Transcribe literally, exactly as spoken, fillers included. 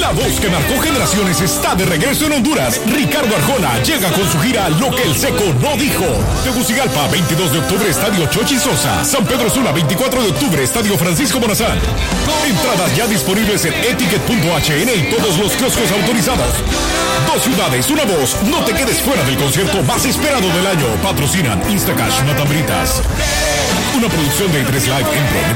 La voz que marcó generaciones está de regreso en Honduras. Ricardo Arjona llega con su gira Lo que el Seco no dijo. Tegucigalpa, veintidós de octubre, Estadio Chochi Sosa. San Pedro Sula, veinticuatro de octubre, Estadio Francisco Morazán. Entradas ya disponibles en etiquet punto h n y todos los kioscos autorizados. Dos ciudades, una voz. No te quedes fuera del concierto más esperado del año. Patrocinan Instacash Matambritas. Una producción de tres Live en Pro.